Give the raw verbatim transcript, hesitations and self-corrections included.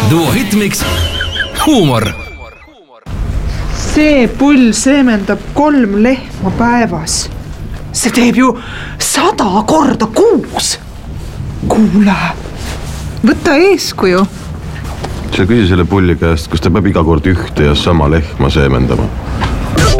Duo Hitmix, huumor. See pull seemendab kolm lehma päevas. See teeb ju sada korda kuus. Kuule, võta eeskuju. Sa küsi selle pulli käest, kus ta peab iga kord ühte ja sama lehma seemendama.